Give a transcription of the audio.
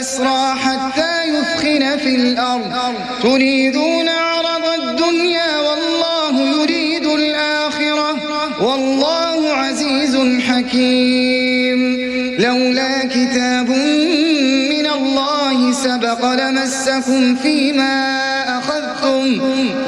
يسرى حتى يثخن في الأرض تريدون عرض الدنيا والله يريد الآخرة والله عزيز حكيم لولا كتاب من الله سبق لمسكم فيما أخذتم